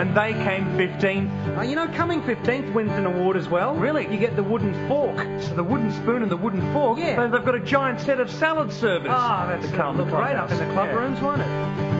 And they came 15th. You know, coming 15th wins an award as well. Really? You get the wooden fork. So the wooden spoon and the wooden fork. Yeah. So they've got a giant set of salad servers. That's to come look great up in the club rooms, won't it?